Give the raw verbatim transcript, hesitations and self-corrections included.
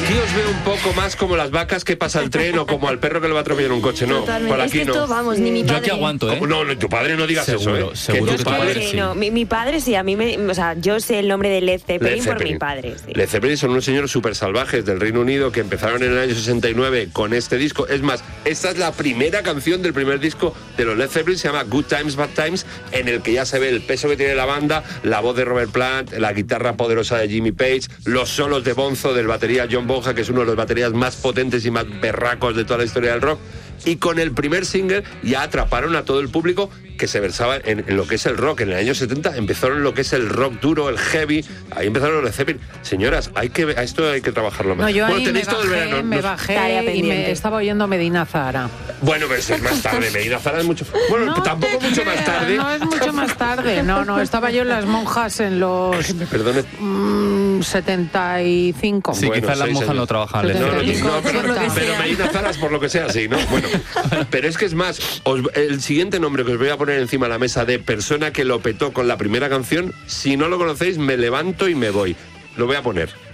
aquí os veo un poco más como las vacas que pasa el tren o como al perro que le va a atropellar un coche, no. Totalmente. Por Es que aquí esto, no. vamos, ni mi padre... Yo aquí aguanto, ¿eh? No, no, tu padre no digas Seguro, eso, ¿eh? seguro que que tu tu padre... padre Sí, sí. no, mi, mi padre sí, a mí me... O sea, yo sé el nombre de Led Zeppelin, Led por Zeppelin. mi padre, sí. Led Zeppelin son unos señores súper salvajes del Reino Unido que empezaron en el año sesenta y nueve con este disco. Es más, esta es la primera canción del primer disco de los Led Zeppelin, se llama Good Times, Bad Times, en el que ya se ve el peso que tiene la banda, la voz de Robert Plant, la guitarra poderosa de Jimmy Page, los solos de Bonzo del batería John Bonham, que es uno de los baterías más potentes y más berracos de toda la historia del rock. Y con el primer single ya atraparon a todo el público que se versaba en, en lo que es el rock. En el año setenta empezaron en lo que es el rock duro, el heavy. Ahí empezaron los Led Zeppelin. Señoras, hay que, a esto hay que trabajarlo más. No, yo bueno, ahí me tenéis todo el bajé, verano. me Nos- bajé Tarea y pendiente. me estaba oyendo Medina Zahara. Bueno, pero eso es más tarde. Medina Zahara es mucho... Bueno, No tampoco te mucho más creas, tarde. No es mucho más tarde. No, no, estaba yo en Las Monjas en los Perdone. mm, setenta y cinco. Sí, Bueno, quizás las seis monjas años. no trabajan. Setenta No, no, y cinco, no, pero, por lo que pero sea. Medina Zahara es por lo que sea, sí, ¿no? Bueno, pero es que es más, os- el siguiente nombre que os voy a poner encima de la mesa de persona que lo petó con la primera canción, si no lo conocéis, me levanto y me voy. Lo voy a poner.